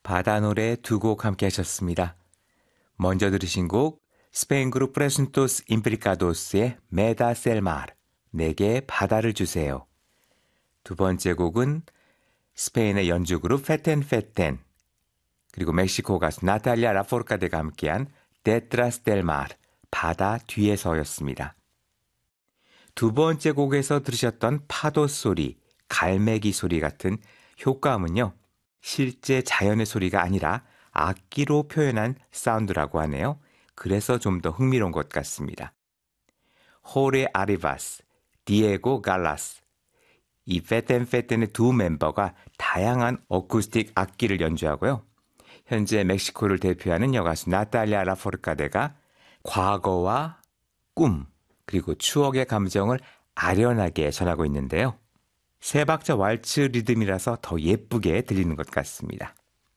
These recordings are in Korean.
바다 노래 두 곡 함께 하셨습니다. 먼저 들으신 곡 스페인 그룹 프레순토스 임프리카도스의 메다 셀마르, 내게 바다를 주세요. 두 번째 곡은 스페인의 연주 그룹 페텐페텐, 그리고 멕시코 가수 나탈리아 라포르카데가 함께한 데트라스 델 마르, 바다 뒤에서였습니다. 두 번째 곡에서 들으셨던 파도 소리, 갈매기 소리 같은 효과음은요, 실제 자연의 소리가 아니라 악기로 표현한 사운드라고 하네요. 그래서 좀 더 흥미로운 것 같습니다. 호레 아리바스, 디에고 갈라스, 이 페텐페텐의 두 멤버가 다양한 어쿠스틱 악기를 연주하고요. 현재 멕시코를 대표하는 여가수 나탈리아 라포르카데가 과거와 꿈, 그리고 추억의 감정을 아련하게 전하고 있는데요. 세 박자 왈츠 리듬이라서 더 예쁘게 들리는 것 같습니다.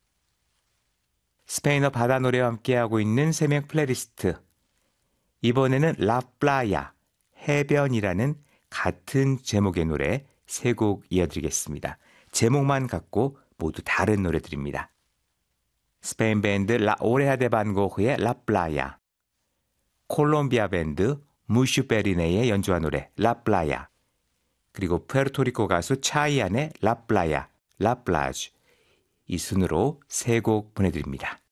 스페인어 바다 노래와 함께하고 있는 세명 플레이리스트. 이번에는 라플라야, 해변이라는 같은 제목의 노래 세 곡 이어드리겠습니다. 제목만 갖고 모두 다른 노래들입니다. 스페인 밴드 라 오레하 데 반고흐의 라플라야, 콜롬비아 밴드 무슈페리네의 연주한 노래 라플라야, 그리고 푸에르토리코 가수 차이안의 라플라야, 라플라주, 이 순으로 세 곡 보내드립니다.